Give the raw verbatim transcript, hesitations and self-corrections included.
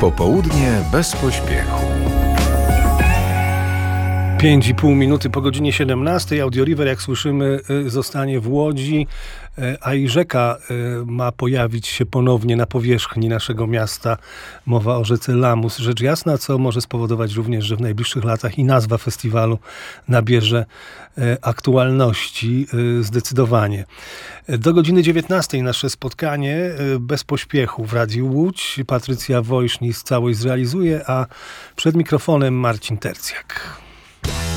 Popołudnie bez pośpiechu. Pięć i pół minuty po godzinie siedemnastej. Audioriver, jak słyszymy, zostanie w Łodzi, a i rzeka ma pojawić się ponownie na powierzchni naszego miasta. Mowa o rzece Lamus. Rzecz jasna, co może spowodować również, że w najbliższych latach i nazwa festiwalu nabierze aktualności zdecydowanie. Do godziny dziewiętnastej nasze spotkanie bez pośpiechu w Radiu Łódź. Patrycja Wojsznis całość zrealizuje, a przed mikrofonem Marcin Tercjak.